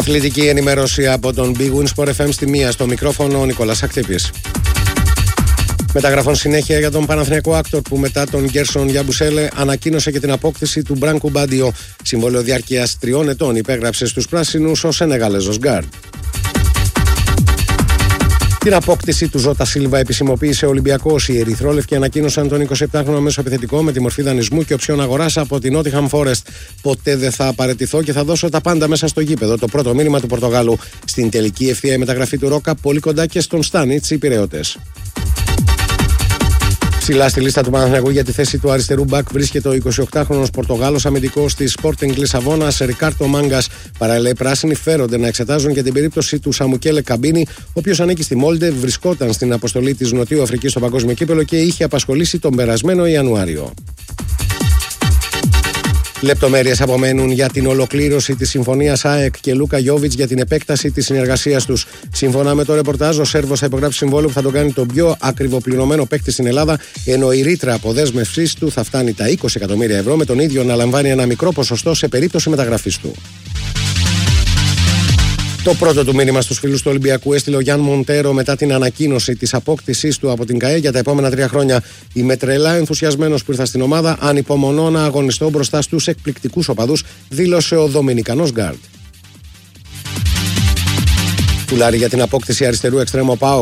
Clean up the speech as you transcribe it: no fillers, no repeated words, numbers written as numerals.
Αθλητική ενημέρωση από τον Big Win Sport FM στη 1. Στο μικρόφωνο ο Νικόλας Ακτύπης. Μεταγραφών συνέχεια για τον Παναθηναϊκό Άκτορ που μετά τον Γκέρσον Γιαμπουσέλε ανακοίνωσε και την απόκτηση του Μπράνκου Μπάντιο. Συμβόλαιο διάρκειας 3 ετών υπέγραψε στους πράσινους ο Σενεγάλεζος γκάρντ. Την απόκτηση του Ζώτα Σίλβα επισημοποίησε ο Ολυμπιακός. Οι Ερυθρόλευκοι ανακοίνωσαν τον 27χρονο μεσοεπιθετικό με τη μορφή δανεισμού και οψιόν αγοράς από την Νότιχαμ Φόρεστ. Ποτέ δεν θα απαρατηθώ και θα δώσω τα πάντα μέσα στο γήπεδο. Το πρώτο μήνυμα του Πορτογάλου. Στην τελική ευθεία η μεταγραφή του Ρόκα πολύ κοντά και στον Στάνιτς οι Πειραιώτες. Ψηλά στη λίστα του Παναθηναϊκού για τη θέση του αριστερού μπακ βρίσκεται ο 28χρονος Πορτογάλος αμυντικός της Sporting Λισαβόνας, Ρικάρτο Μάγκας. Παράλληλα, οι πράσινοι φέρονται να εξετάζουν και την περίπτωση του Σαμουκέλε Καμπίνη, ο οποίος ανήκει στη Μόλντε, βρισκόταν στην αποστολή της Νοτιού Αφρικής στο Παγκόσμιο Κύπελλο και είχε απασχολήσει τον περασμένο Ιανουάριο. Λεπτομέρειες απομένουν για την ολοκλήρωση της συμφωνίας ΑΕΚ και Λούκα Γιόβιτς για την επέκταση της συνεργασίας τους. Σύμφωνα με το ρεπορτάζ, ο Σέρβος θα υπογράψει συμβόλαιο που θα τον κάνει τον πιο ακριβοπληρωμένο παίκτη στην Ελλάδα, ενώ η ρήτρα αποδέσμευσής του θα φτάνει τα 20 εκατομμύρια ευρώ, με τον ίδιο να λαμβάνει ένα μικρό ποσοστό σε περίπτωση μεταγραφής του. Το πρώτο του μήνυμα στους φίλους του Ολυμπιακού έστειλε ο Γιάν Μοντέρο μετά την ανακοίνωση της απόκτησής του από την ΚΑΕ για τα επόμενα 3 χρόνια. Είμαι τρελά ενθουσιασμένος που ήρθα στην ομάδα, ανυπομονώ να αγωνιστώ μπροστά στους εκπληκτικούς οπαδούς, δήλωσε ο Δομινικανός γκάρντ. Τουλάρι για την απόκτηση αριστερού εξτρέμου ΠΑΟΚ.